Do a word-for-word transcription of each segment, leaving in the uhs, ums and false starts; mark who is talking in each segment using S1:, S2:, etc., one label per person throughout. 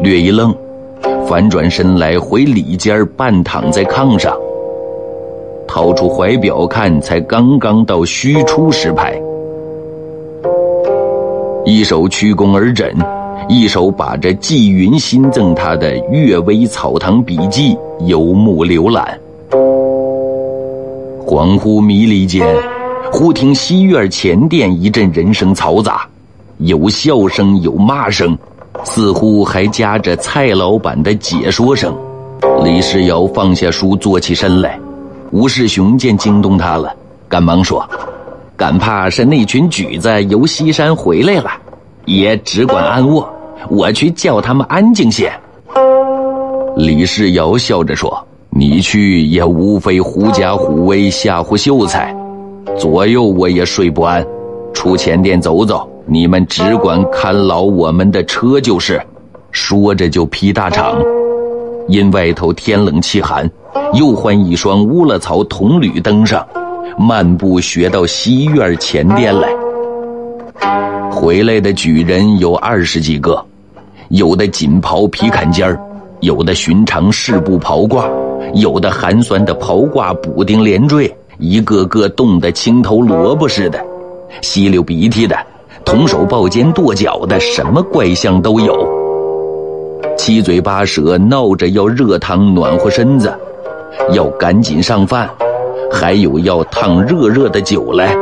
S1: 略一愣，反转身来回里间半躺在炕上，掏出怀表看，才刚刚到虚出时牌，一手屈肱而枕，一手把着纪云新赠他的《阅微草堂笔记》游目浏览。恍惚迷离间，忽听西院前殿一阵人声嘈杂，有笑声有骂声，似乎还夹着蔡老板的解说声。李世尧放下书坐起身来，吴世雄见惊动他了，赶忙说：赶怕是那群举子由西山回来了，爷只管安卧，我去叫他们安静些。李世尧笑着说：你去也无非狐假虎威吓唬秀才，左右我也睡不安，出前殿走走，你们只管看牢我们的车就是。说着就劈大氅。因外头天冷气寒，又换一双乌了草铜履登上，漫步学到西院前殿来。回来的举人有二十几个，有的锦袍皮坎肩儿，有的寻常士布袍褂，有的寒酸的袍褂补丁连缀，一个个冻得青头萝卜似的，吸溜鼻涕的，同手抱肩跺脚的，什么怪相都有。七嘴八舌闹着要热汤暖和身子，要赶紧上饭，还有要烫热热的酒来。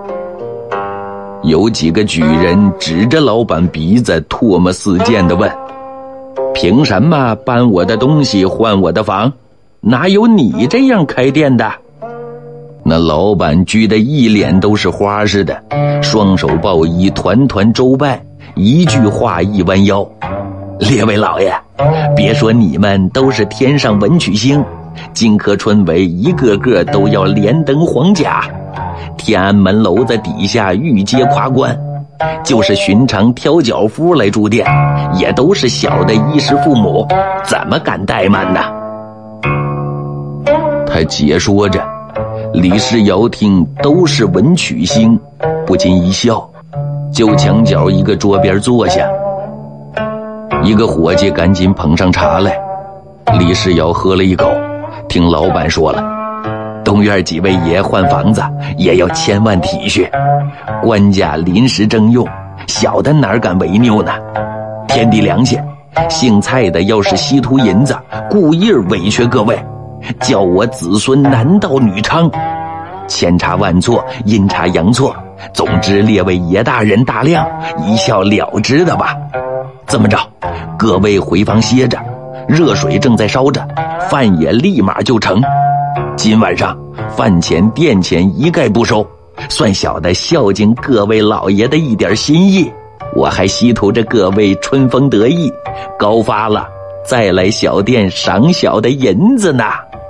S1: 有几个举人指着老板鼻子唾沫四溅地问：凭什么搬我的东西换我的房？哪有你这样开店的？那老板拘得一脸都是花似的，双手抱衣，团团周拜，一句话一弯腰：列位老爷，别说你们都是天上文曲星，金科春闱一个个都要连登黄甲，天安门楼子底下御阶夸官，就是寻常挑脚夫来住店，也都是小的衣食父母，怎么敢怠慢呢？他解说着，李世尧听都是文曲星，不禁一笑，就墙角一个桌边坐下。一个伙计赶紧捧上茶来，李世尧喝了一口，听老板说了，东院几位爷换房子也要千万体恤，官家临时征用，小的哪敢违拗呢？天地良心，姓蔡的要是稀图银子，故意委屈各位，叫我子孙男盗女娼，千差万错，阴差阳错，总之列位爷大人大量，一笑了之的吧。这么着，各位回房歇着，热水正在烧着，饭也立马就成。今晚上饭钱店钱一概不收，算小的孝敬各位老爷的一点心意，我还稀图着各位春风得意，高发了再来小店赏小的银子呢。